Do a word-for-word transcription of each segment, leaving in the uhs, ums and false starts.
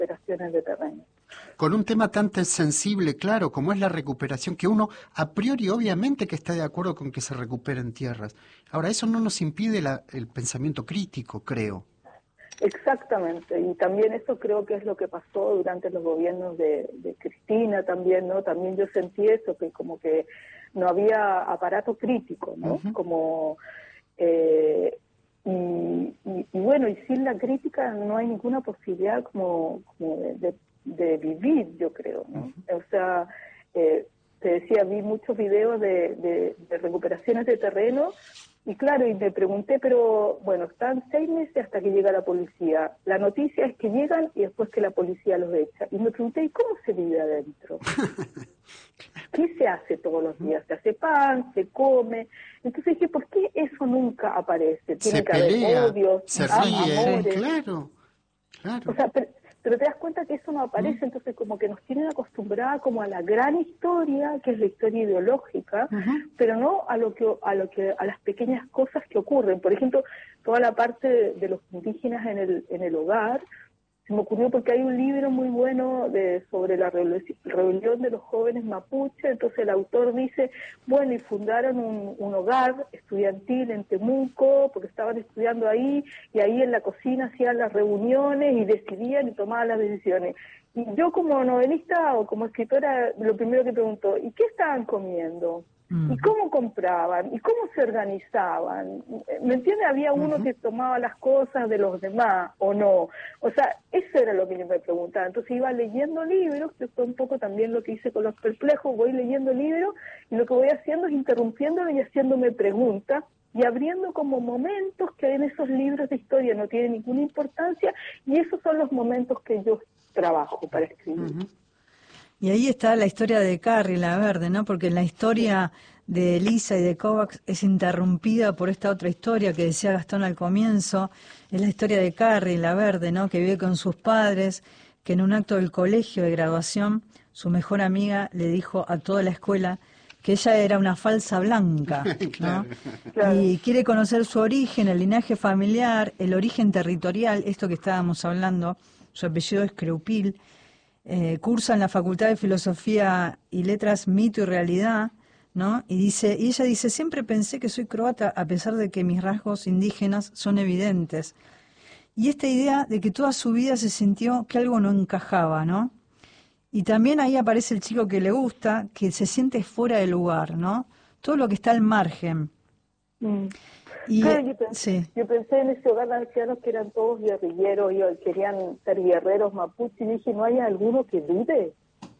recuperaciones de terreno. Con un tema tan sensible, claro, como es la recuperación, que uno a priori obviamente que está de acuerdo con que se recuperen tierras. Ahora, eso no nos impide la, el pensamiento crítico, creo. Exactamente, y también eso creo que es lo que pasó durante los gobiernos de, de Cristina también, ¿no? También yo sentí eso, que como que no había aparato crítico, ¿no? Uh-huh. Como... Eh, y, y, y bueno, y sin la crítica no hay ninguna posibilidad como, como de, de, de vivir, yo creo, ¿no? Uh-huh. O sea, eh, te decía, vi muchos videos de, de, de recuperaciones de terreno. Y claro, y me pregunté, pero bueno, están seis meses hasta que llega la policía. La noticia es que llegan y después que la policía los echa. Y me pregunté, ¿y cómo se vive adentro? ¿Qué se hace todos los días? Se hace pan, se come. Entonces dije, ¿por qué eso nunca aparece? Tiene se que pelea, haber odios, se ríe, amores. Claro, claro. O sea, pero, pero te das cuenta que eso no aparece, ¿Mm? Entonces como que nos tienen acostumbrada como a la gran historia, que es la historia ideológica, uh-huh. pero no a lo que a lo que a las pequeñas cosas que ocurren. Por ejemplo, toda la parte de, de los indígenas en el en el hogar. Se me ocurrió porque hay un libro muy bueno de sobre la rebelión de los jóvenes mapuche. Entonces el autor dice, bueno, y fundaron un, un hogar estudiantil en Temuco, porque estaban estudiando ahí, y ahí en la cocina hacían las reuniones y decidían y tomaban las decisiones. Y yo como novelista o como escritora, lo primero que pregunto, ¿y qué estaban comiendo? ¿Y cómo compraban? ¿Y cómo se organizaban? ¿Me entiende? Había uno uh-huh. que tomaba las cosas de los demás, ¿o no? O sea, eso era lo que yo me preguntaba. Entonces iba leyendo libros, que fue un poco también lo que hice con Los Perplejos, voy leyendo libros, y lo que voy haciendo es interrumpiéndolo y haciéndome preguntas, y abriendo como momentos que en esos libros de historia no tienen ninguna importancia, y esos son los momentos que yo trabajo para escribir. Uh-huh. Y ahí está la historia de Carrie la Verde, ¿no? Porque la historia de Elisa y de Kovacs es interrumpida por esta otra historia que decía Gastón al comienzo, es la historia de Carrie la Verde, ¿no? Que vive con sus padres, que en un acto del colegio de graduación, su mejor amiga le dijo a toda la escuela que ella era una falsa blanca, ¿no? Claro, claro. Y quiere conocer su origen, el linaje familiar, el origen territorial, esto que estábamos hablando, su apellido es Creupil. Eh, cursa en la Facultad de Filosofía y Letras Mito y Realidad, ¿no? Y dice, y ella dice, siempre pensé que soy croata a pesar de que mis rasgos indígenas son evidentes. Y esta idea de que toda su vida se sintió que algo no encajaba, ¿no? Y también ahí aparece el chico que le gusta, que se siente fuera de lugar, ¿no? Todo lo que está al margen. Mm. Y, claro, yo, pensé, sí. yo pensé en ese hogar de ancianos que eran todos guerrilleros y querían ser guerreros mapuche, y dije, ¿no hay alguno que dude?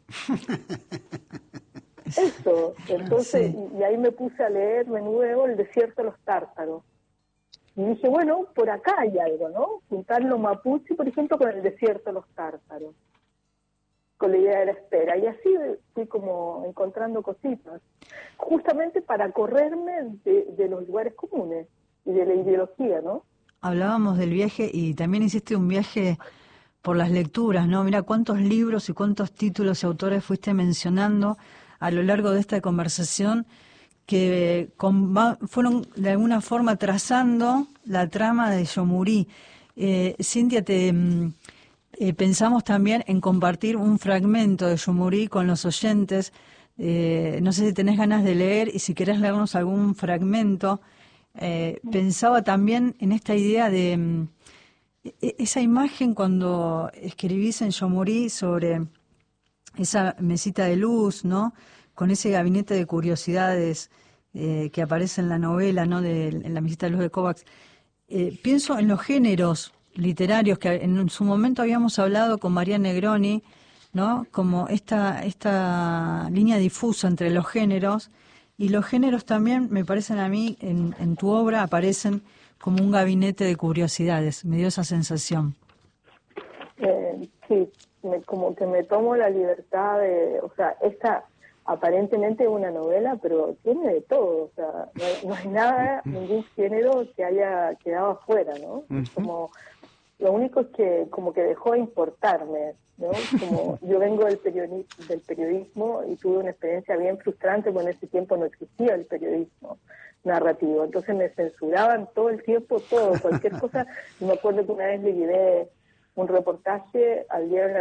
Eso, entonces, sí. y, y ahí me puse a leer de nuevo El desierto de los tártaros. Y dije, bueno, por acá hay algo, ¿no? Juntar lo mapuche, por ejemplo, con el desierto de los tártaros, con la idea de la espera. Y así fui como encontrando cositas, justamente para correrme de, de los lugares comunes y de la ideología, ¿no? Hablábamos del viaje y también hiciste un viaje por las lecturas, ¿no? Mira cuántos libros y cuántos títulos y autores fuiste mencionando a lo largo de esta conversación que con, fueron de alguna forma trazando la trama de Yomurí. Eh, Cintia, te... Eh, pensamos también en compartir un fragmento de Yomurí con los oyentes. Eh, no sé si tenés ganas de leer y si querés leernos algún fragmento. Eh, pensaba también en esta idea de mm, esa imagen cuando escribís en Yomurí sobre esa mesita de luz, ¿no? Con ese gabinete de curiosidades eh, que aparece en la novela, ¿no? De, en la mesita de luz de Kovacs. Eh, pienso en los géneros literarios que en su momento habíamos hablado con María Negroni, ¿no? Como esta esta línea difusa entre los géneros, y los géneros también me parecen a mí en, en tu obra aparecen como un gabinete de curiosidades. Me dio esa sensación. Eh, sí, me, como que me tomo la libertad de, o sea, esta aparentemente es una novela, pero tiene de todo, o sea, no hay, no hay nada, ningún género que haya quedado afuera, ¿no? Uh-huh. Como lo único es que como que dejó de importarme, ¿no? Como yo vengo del periodismo, del periodismo y tuve una experiencia bien frustrante, porque en ese tiempo no existía el periodismo narrativo, entonces me censuraban todo el tiempo, todo, cualquier cosa. Y me acuerdo que una vez le llevé un reportaje al diario